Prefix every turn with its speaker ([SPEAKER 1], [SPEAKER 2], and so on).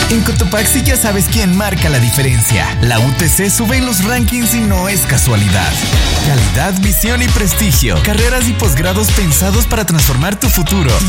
[SPEAKER 1] En Cotopaxi ya sabes quién marca la diferencia. La UTC sube en los rankings y no es casualidad. Calidad, visión y prestigio. Carreras y posgrados pensados para transformar tu futuro.